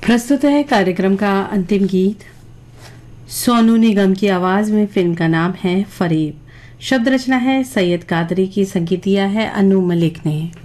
प्रस्तुत है कार्यक्रम का अंतिम गीत। सोनू निगम की आवाज में फिल्म का नाम है फरेब। शब्द रचना है सैयद कादरी की, संगीत दिया है अनु मलिक ने।